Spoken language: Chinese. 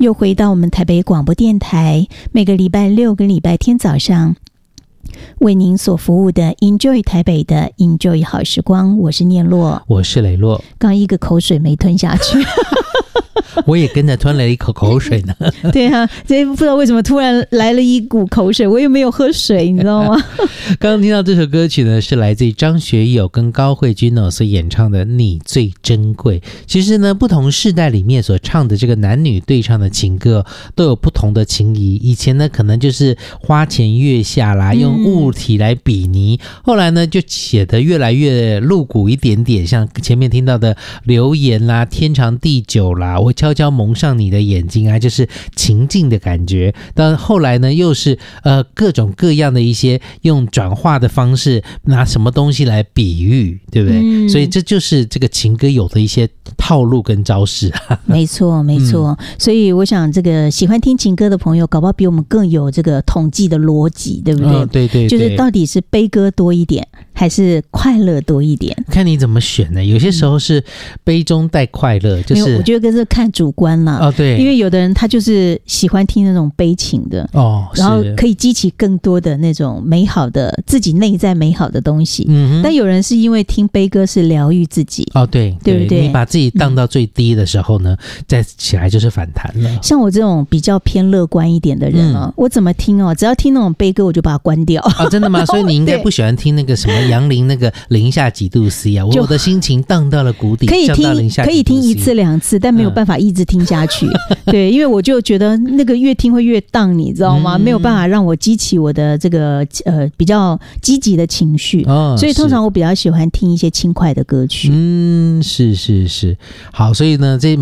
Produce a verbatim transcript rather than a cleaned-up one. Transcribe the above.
又回到我们台北广播电台，每个礼拜六跟礼拜天早上为您所服务的 Enjoy 台北的 Enjoy 好时光，我是念洛， 我是雷洛。 刚一个口水没吞下去我也跟着吞了一口口水呢对啊，这不知道为什么突然来了一股口水，我又没有喝水，你知道吗刚刚听到这首歌曲呢，是来自于张学友跟高慧君哦所演唱的《你最珍贵》。其实呢，不同世代里面所唱的这个男女对唱的情歌都有不同的情谊。以前呢，可能就是花前月下啦，用物体来比拟、嗯、后来呢就写得越来越露骨一点点，像前面听到的流言啦、天长地久啦，我悄悄蒙上你的眼睛啊，就是情境的感觉。到后来呢，又是呃各种各样的一些用转化的方式，拿什么东西来比喻，对不对、嗯、所以这就是这个情歌有的一些套路跟招式、啊、 没错没错、嗯、所以我想这个喜欢听情歌的朋友搞不好比我们更有这个统计的逻辑，对不对、哦、 对对对， 就是到底是悲歌多一点还是快乐多一点， 看你怎么选呢。有些时候是悲中带快乐、嗯、就是我觉得这是看主观啦。 哦对， 因为有的人他就是喜欢听那种悲情的哦， 然后可以激起更多的那种美好的自己内在美好的东西、嗯、但有人是因为听悲歌是疗愈自己哦，对对不对？ 你把自己荡到最低的时候呢、嗯、再起来就是反弹了。 像我这种比较偏乐观一点的人哦、嗯，我怎么听哦，只要听那种悲歌我就把它关掉哦，真的吗？所以你应该不喜欢听那个什么杨林那个零下几度 C 啊，我的心情荡到了谷底， 可以听可以听一次两次，但没有办法一直听下去、嗯、对，因为我就觉得那个越听会越荡，你知道吗、嗯、没有办法让我激起我的这个呃比较积极的情绪、哦、所以通常我比较喜欢听一些轻快的歌曲。 嗯，是是是，好，所以呢这